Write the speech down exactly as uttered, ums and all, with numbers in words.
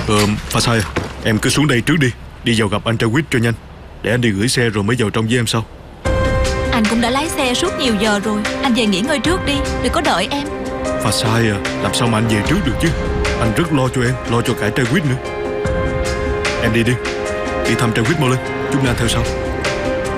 Ờ, Pha Sai à, em cứ xuống đây trước đi. Đi vào gặp anh Trai Quýt cho nhanh. Để anh đi gửi xe rồi mới vào trong với em sau. Anh cũng đã lái xe suốt nhiều giờ rồi. Anh về nghỉ ngơi trước đi, đừng có đợi em. Pha Sai à, làm sao mà anh về trước được chứ. Anh rất lo cho em, lo cho cả Trai Quýt nữa. Em đi đi. Đi thăm Trai Quýt mau lên, chúng ta theo sau.